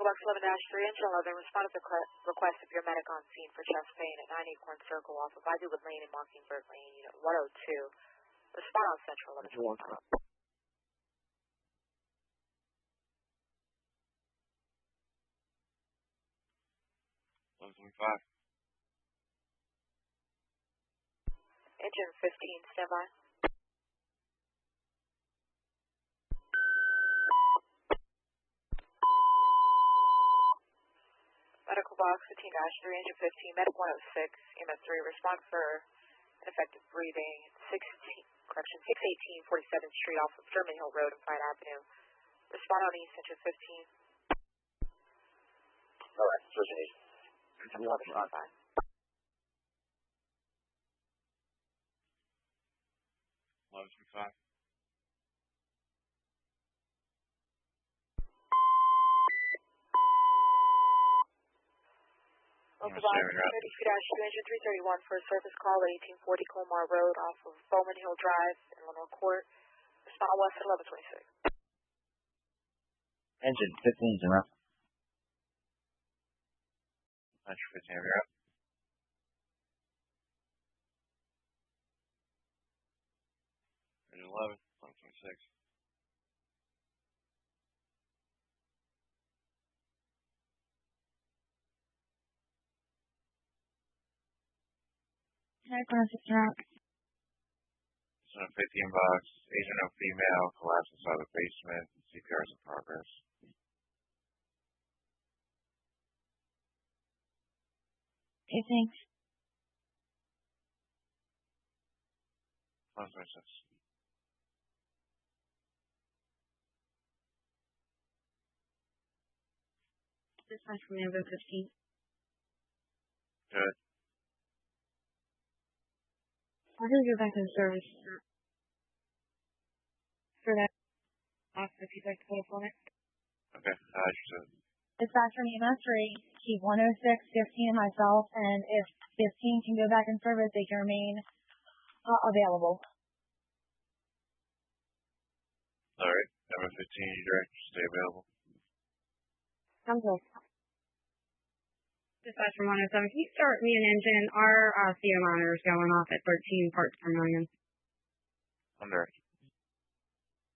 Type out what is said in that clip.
Box 11-3, Engine 11, respond to the request of your medic on scene for chest pain at 9 Acorn Circle off of Ivywood Lane and Mockingbird Lane, Unit 102. Respond on Central 1125. 1125. Engine 15, standby. Medical Box 15-3, Engine 15, Medic 106, EMS 3, respond for ineffective breathing, 618 47th Street off of Sherman Hill Road and Pine Avenue. Respond on East, Engine 15. Alright, switching East. 1125. 1125. Local Box 32-2, Engine 331 for a service call at 1840 Colmar Road off of Bowman Hill Drive in Lenore Court. Respond west at 1126. Engine 15's in route. Engine 15, you're up. Engine 11, 1126. So 15 Box, agent of female, collapsed inside the basement, CPR is in progress. Okay, thanks. 1126. Dispatch from November 15th. Good. I'll just go back to the service for that. If you'd like to put up on it. Okay, you said. Dispatch from EMS 3, keep 106, 15 and myself, and if 15 can go back in service, they can remain available. Alright, number 15, you direct, stay available. Sounds good. Dispatch from 107, can you start me an engine? Our CO monitor is going off at 13 parts per million. I'm direct.